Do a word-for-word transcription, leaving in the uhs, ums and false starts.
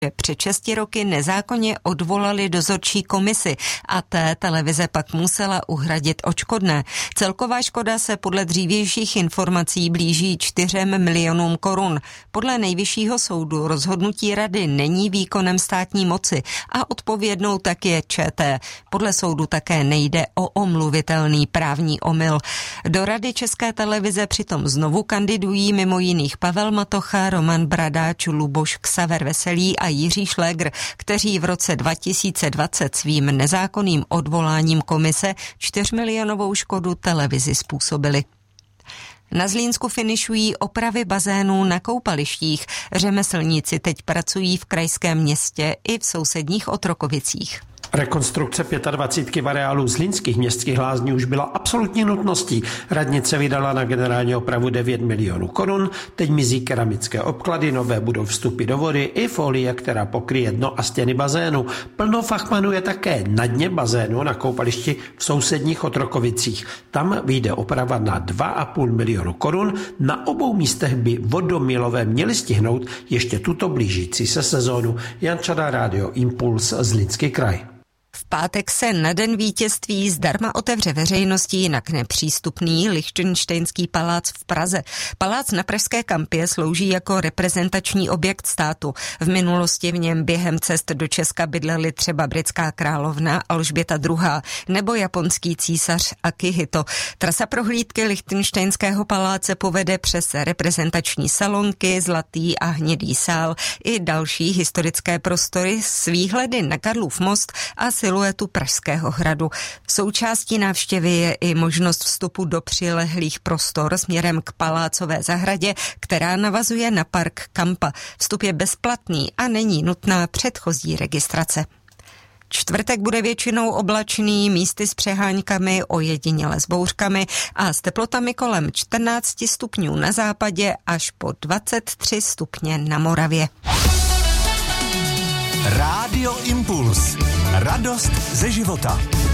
že před šesti roky nezákonně odvolali dozorčí komisi a té televize pak musela uhradit odškodné. Celková škoda se podle dřívějších informací blíží čtyřem milionům korun. Podle Nejvyššího soudu rozhodnutí rady není výkonem státní moci a odpovědnou tak je ČT. Podle soudu také nejde o omluvitelný právní omyl. Do Rady České televize přitom znovu kandidují mimo jiných Pavel Matocha, Roman Bradáč, Luboš Ksaver Veselý a Jiří Šlégr, kteří v roce dva tisíce dvacet svým nezákonným odvoláním komise čtyřmilionovou škodu televizi způsobili. Na Zlínsku finišují opravy bazénů na koupalištích. Řemeslníci teď pracují v krajském městě i v sousedních Otrokovicích. Rekonstrukce dvacítky v areálu zlínských městských lázní už byla absolutní nutností. Radnice vydala na generální opravu devět milionů korun, teď mizí keramické obklady, nové budou vstupy do vody i folie, která pokryje dno a stěny bazénu. Plno fachmanů je také na dně bazénu na koupališti v sousedních Otrokovicích. Tam vyjde oprava na dva a půl milionu korun. Na obou místech by vodomilové měli stihnout ještě tuto blížící se sezónu. Jan Čada, Rádio Impuls, Zlínský kraj. V pátek se na den vítězství zdarma otevře veřejnosti jinak nepřístupný Lichtenštejnský palác v Praze. Palác na pražské kampě slouží jako reprezentační objekt státu. V minulosti v něm během cest do Česka bydleli třeba britská královna Alžběta druhá. nebo japonský císař Akihito. Trasa prohlídky Lichtenštejnského paláce povede přes reprezentační salonky, zlatý a hnědý sál i další historické prostory s výhledy na Karlův most a siluetu Pražského hradu. Součástí návštěvy je i možnost vstupu do přilehlých prostor směrem k palácové zahradě, která navazuje na park Kampa. Vstup je bezplatný a není nutná předchozí registrace. Čtvrtek bude většinou oblačný, místy s přeháňkami, ojediněle s bouřkami a s teplotami kolem čtrnáct stupňů na západě až po dvacet tři stupně na Moravě. Rádio Impuls. Radost ze života.